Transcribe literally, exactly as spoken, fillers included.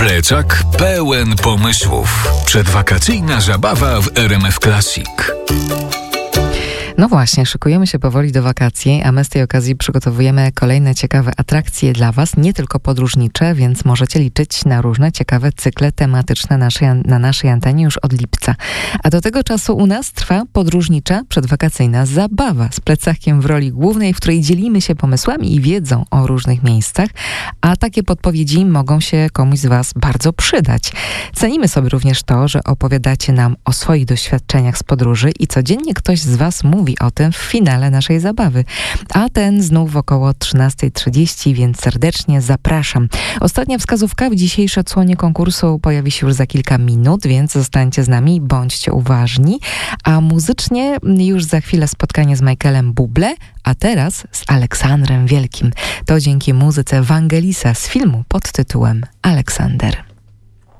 Plecak pełen pomysłów. Przedwakacyjna zabawa w R M F Classic. No właśnie, szykujemy się powoli do wakacji, a my z tej okazji przygotowujemy kolejne ciekawe atrakcje dla Was, nie tylko podróżnicze, więc możecie liczyć na różne ciekawe cykle tematyczne naszej, na naszej antenie już od lipca. A do tego czasu u nas trwa podróżnicza, przedwakacyjna zabawa z plecakiem w roli głównej, w której dzielimy się pomysłami i wiedzą o różnych miejscach, a takie podpowiedzi mogą się komuś z Was bardzo przydać. Cenimy sobie również to, że opowiadacie nam o swoich doświadczeniach z podróży i codziennie ktoś z Was mówi o tym w finale naszej zabawy. A ten znów około trzynasta trzydzieści, więc serdecznie zapraszam. Ostatnia wskazówka w dzisiejszej odsłonie konkursu pojawi się już za kilka minut, więc zostańcie z nami, bądźcie uważni. A muzycznie już za chwilę spotkanie z Michaelem Bublé, a teraz z Aleksandrem Wielkim. To dzięki muzyce Wangelisa z filmu pod tytułem Aleksander.